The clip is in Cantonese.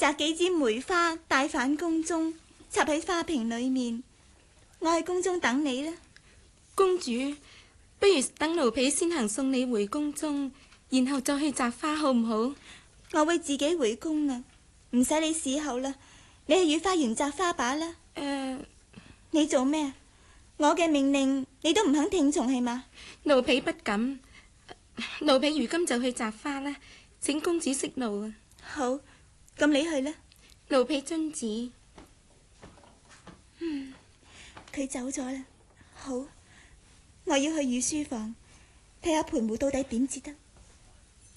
摘幾枝梅花帶返宮中，插喺花瓶裏面。我喺宮中等你啦。 公主，不如等奴婢先行送你回宮中，然後再去摘花好唔好？ 我會自己回宮啊，唔使你侍候啦。你去御花園摘花把啦。你做咩？我嘅命令你都唔肯聽從係嘛？ 奴婢不敢。奴婢如今就去摘花啦，請公主息怒啊。 好，咁你去啦。 奴婢遵旨。 佢走咗啦。好，我要去御書房睇下盤壺到底點至得。